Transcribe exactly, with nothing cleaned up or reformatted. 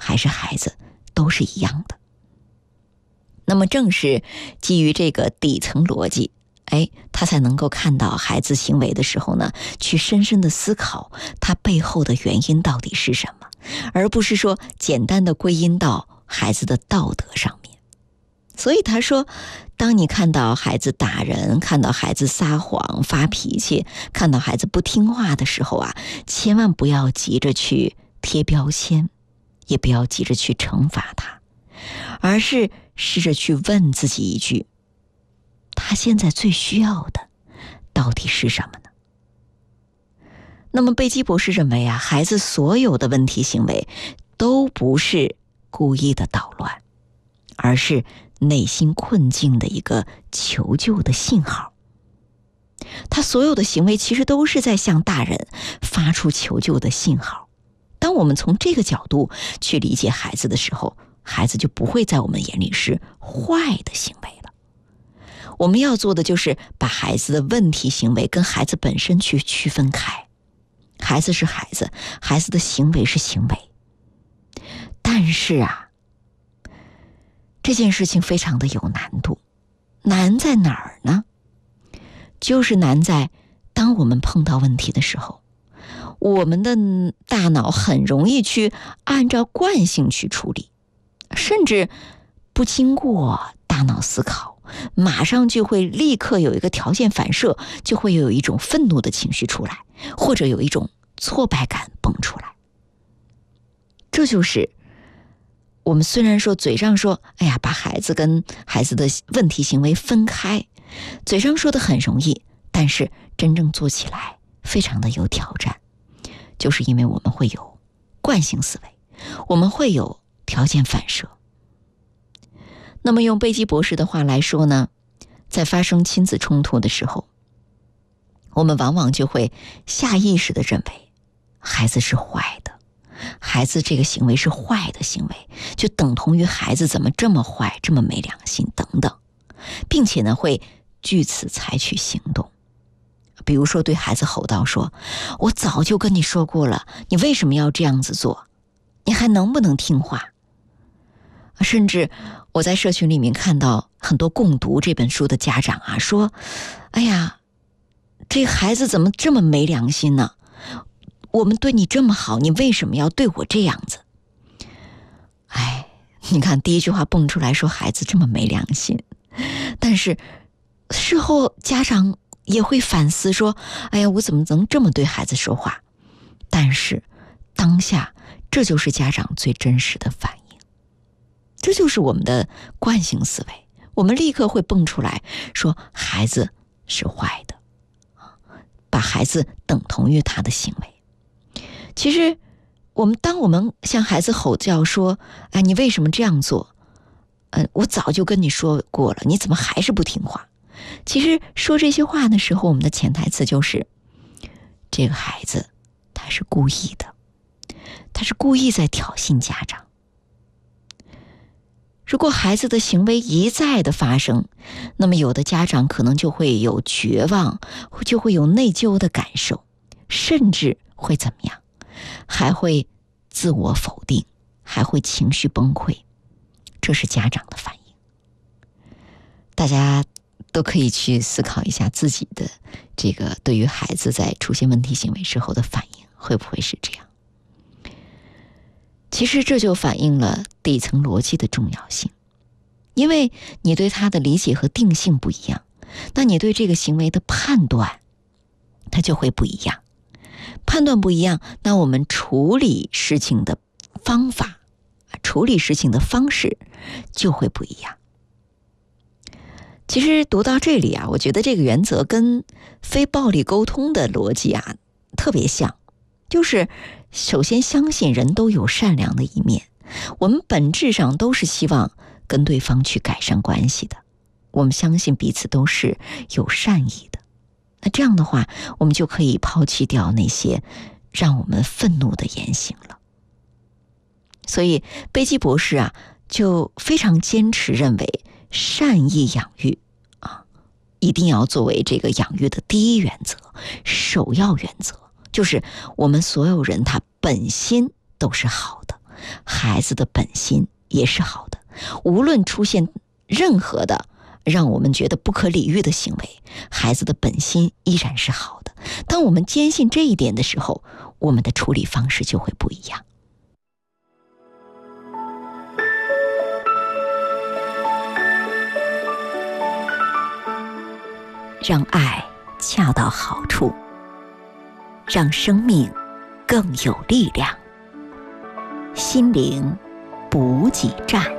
还是孩子都是一样的。那么正是基于这个底层逻辑，哎，他才能够看到孩子行为的时候呢，去深深的思考他背后的原因到底是什么，而不是说简单的归因到孩子的道德上面。所以他说，当你看到孩子打人，看到孩子撒谎发脾气，看到孩子不听话的时候啊，千万不要急着去贴标签，也不要急着去惩罚他，而是试着去问自己一句，他现在最需要的到底是什么呢？那么贝基博士认为啊，孩子所有的问题行为都不是故意的捣乱，而是内心困境的一个求救的信号。他所有的行为其实都是在向大人发出求救的信号。当我们从这个角度去理解孩子的时候，孩子就不会在我们眼里是坏的行为了。我们要做的就是把孩子的问题行为跟孩子本身去区分开。孩子是孩子，孩子的行为是行为。但是啊，这件事情非常的有难度。难在哪儿呢？就是难在当我们碰到问题的时候，我们的大脑很容易去按照惯性去处理，甚至不经过大脑思考，马上就会立刻有一个条件反射，就会有一种愤怒的情绪出来，或者有一种挫败感蹦出来。这就是我们虽然说嘴上说，哎呀，把孩子跟孩子的问题行为分开，嘴上说的很容易，但是真正做起来非常的有挑战，就是因为我们会有惯性思维，我们会有条件反射。那么用贝基博士的话来说呢，在发生亲子冲突的时候，我们往往就会下意识地认为孩子是坏的，孩子这个行为是坏的行为，就等同于孩子怎么这么坏，这么没良心等等，并且呢会据此采取行动。比如说对孩子吼道说，我早就跟你说过了，你为什么要这样子做？你还能不能听话？甚至我在社群里面看到很多共读这本书的家长啊，说，哎呀，这孩子怎么这么没良心呢？我们对你这么好，你为什么要对我这样子？哎，你看第一句话蹦出来说孩子这么没良心，但是事后家长也会反思说，哎呀，我怎么能这么对孩子说话？但是当下这就是家长最真实的反应，这就是我们的惯性思维，我们立刻会蹦出来说孩子是坏的，把孩子等同于他的行为。其实我们当我们向孩子吼叫说，哎，你为什么这样做？呃，我早就跟你说过了，你怎么还是不听话？其实说这些话的时候，我们的潜台词就是这个孩子他是故意的，他是故意在挑衅家长。如果孩子的行为一再的发生，那么有的家长可能就会有绝望，就会有内疚的感受，甚至会怎么样？还会自我否定，还会情绪崩溃。这是家长的反应。大家都可以去思考一下自己的这个对于孩子在出现问题行为之后的反应会不会是这样。其实这就反映了底层逻辑的重要性，因为你对他的理解和定性不一样，那你对这个行为的判断它就会不一样。判断不一样，那我们处理事情的方法，处理事情的方式就会不一样。其实读到这里啊，我觉得这个原则跟非暴力沟通的逻辑啊特别像，就是首先相信人都有善良的一面，我们本质上都是希望跟对方去改善关系的，我们相信彼此都是有善意的。那这样的话，我们就可以抛弃掉那些让我们愤怒的言行了。所以贝基博士啊，就非常坚持认为善意养育啊，一定要作为这个养育的第一原则，首要原则，就是我们所有人他本心都是好的，孩孩子的本心也是好的。无论出现任何的让我们觉得不可理喻的行为，孩子的本心依然是好的。当我们坚信这一点的时候，我们的处理方式就会不一样。让爱恰到好处，让生命更有力量。心灵补给站。